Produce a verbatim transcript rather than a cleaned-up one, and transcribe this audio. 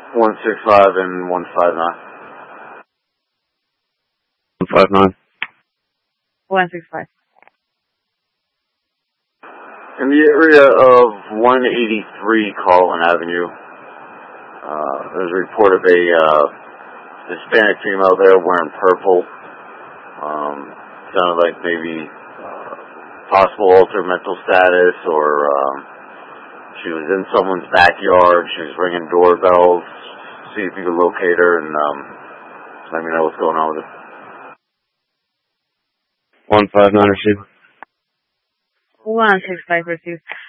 one six five and one five nine. one five nine. one six five. In the area of one eighty-three Carlin Avenue, uh, there's a report of a uh, Hispanic female there wearing purple. Um, sounded like maybe uh, possible altered mental status, or um, she was in someone's backyard. She was ringing doorbells. See if you can locate her and um, let me know what's going on with her. one five nine received. one six five received.